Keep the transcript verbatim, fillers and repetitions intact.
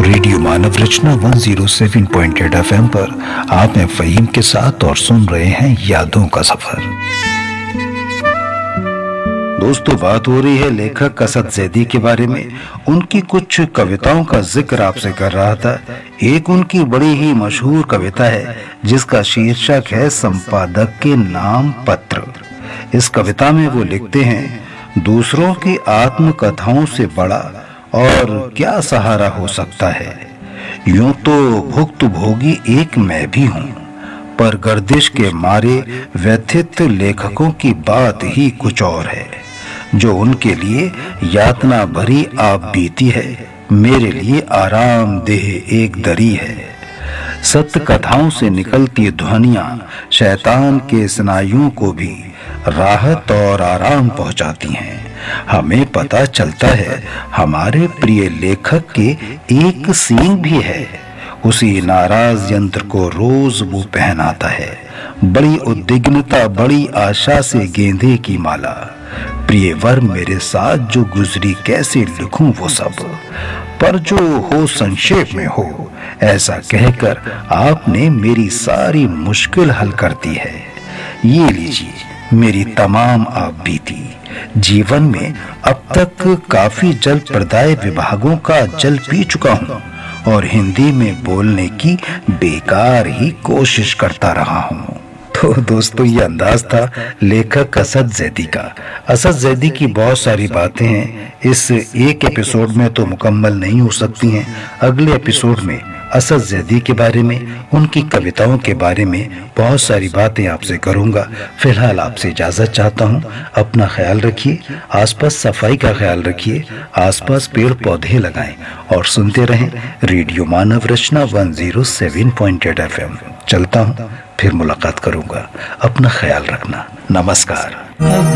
Radio मानव रचना एक सौ सात पॉइंट आठ एफएम पर आप हैं फहीम के साथ और सुन रहे हैं यादों का सफर। दोस्तों, बात हो रही है लेखक असद ज़ैदी के बारे में। उनकी कुछ कविताओं का जिक्र आपसे कर रहा था। एक उनकी बड़ी ही मशहूर कविता है जिसका शीर्षक है संपादक के नाम पत्र। इस कविता में वो लिखते हैं, दूसरों की आत्मकथाओं से बड़ा और क्या सहारा हो सकता है। यूं तो भुक्त भोगी एक मैं भी हूँ, पर गर्दिश के मारे व्यथित लेखकों की बात ही कुछ और है। जो उनके लिए यातना भरी आप बीती है, मेरे लिए आरामदेह एक दरी है। सत्य कथाओं से निकलती ध्वनियां शैतान के स्नायुओं को भी राहत और आराम पहुंचाती हैं। हमें पता चलता है हमारे प्रिय लेखक के एक सींग भी है। उसी नाराज यंत्र को रोज वो पहनाता है। बड़ी उद्विग्नता, बड़ी आशा से गेंदे की माला। प्रिय वर मेरे साथ जो गुजरी कैसे लिखूं वो सब, पर जो हो संक्षेप में हो, ऐसा कहकर आपने मेरी सारी मुश्किल हल कर दी है। ये लीजिए मेरी तमाम आप बीती। जीवन में अब तक काफी जल प्रदाय विभागों का जल पी चुका हूँ और हिंदी में बोलने की बेकार ही कोशिश करता रहा हूँ। तो दोस्तों, ये अंदाज था लेखक असद ज़ैदी का। असद ज़ैदी की बहुत सारी बातें हैं, इस एक एपिसोड में तो मुकम्मल नहीं हो सकती हैं। अगले एपिसोड में असद ज़ैदी के बारे में, उनकी कविताओं के बारे में बहुत सारी बातें आपसे करूंगा। फिलहाल आपसे इजाजत चाहता हूं। अपना ख्याल रखिए, आसपास सफाई का ख्याल रखिए, आसपास पेड़ पौधे लगाएं और सुनते रहें रेडियो मानव रचना एक सौ सात पॉइंट आठ एफएम। चलता हूं, फिर मुलाकात करूंगा। अपना ख्याल रखना। नमस्कार।